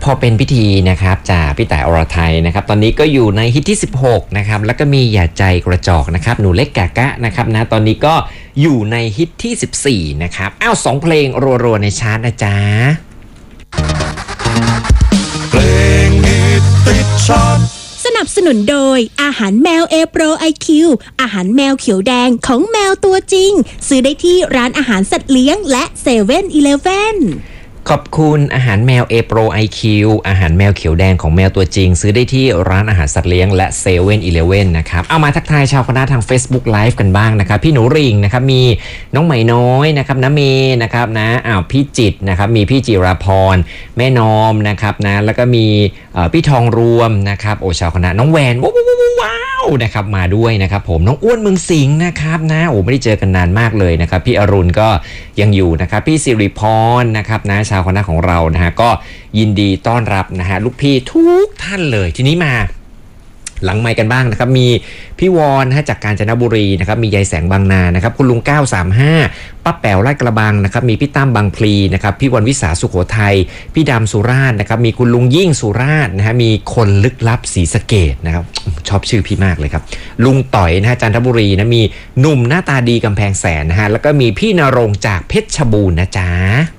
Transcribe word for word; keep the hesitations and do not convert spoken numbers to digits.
พอเป็นพิธีนะครับจากพี่ต่ายอรไทยนะครับตอนนี้ก็อยู่ในฮิตที่สิบหกนะครับแล้วก็มีอย่าใจกระจอกนะครับหนูเล็กกะกะนะครับนะตอนนี้ก็อยู่ในฮิตที่สิบสี่นะครับอ้าวสองเพลงรัวๆในชาร์ตนะจ๊ะเพลงฮิตติดชาร์ตสนับสนุนโดยอาหารแมว A Pro ไอ คิว อาหารแมวเขียวแดงของแมวตัวจริงซื้อได้ที่ร้านอาหารสัตว์เลี้ยงและเซเว่นอีเลฟเว่นขอบคุณอาหารแมว A Pro ไอ คิว อาหารแมวเขียวแดงของแมวตัวจริงซื้อได้ที่ร้านอาหารสัตว์เลี้ยงและเซเว่นอีเลฟเว่นนะครับเอามาทักทายชาวคณะทาง Facebook Live กันบ้างนะครับพี่หนูริงนะครับมีน้องไหมน้อยนะครับน้าเมย์นะครับนะอ้าวพี่จิตนะครับมีพี่จิราพรแม่นอมนะครับนะแล้วก็มีพี่ทองรวมนะครับโอชาวคณะน้องแวนว้าวว้าวนะครับมาด้วยนะครับผมน้องอ้วนเมืองสิงห์นะครับนะโอ้ไม่ได้เจอกันนานมากเลยนะครับพี่อรุณก็ยังอยู่นะครับพี่สิริพรนะครับนะชาวคณะของเรานะฮะก็ยินดีต้อนรับนะฮะลูกพี่ทุกท่านเลยทีนี้มาหลังไมค์กันบ้างนะครับมีพี่วอนนะจากกาญจนบุรีนะครับมียายแสงบางนานะครับคุณลุงเก้าสามห้าป้าแป๋วลาดกระบังนะครับมีพี่ตั้มบางพลีนะครับพี่วันวิสาสุโขทัยพี่ดำสุราษฎร์นะครับมีคุณลุงยิ่งสุราษฎร์นะฮะมีคนลึกลับศรีสะเกษนะครับชอบชื่อพี่มากเลยครับลุงต่อยนะฮะจันทบุรีนะมีหนุ่มหน้าตาดีกำแพงแสนนะฮะแล้วก็มีพี่นรงค์จากเพชรบูรณ์นะจ๊ะ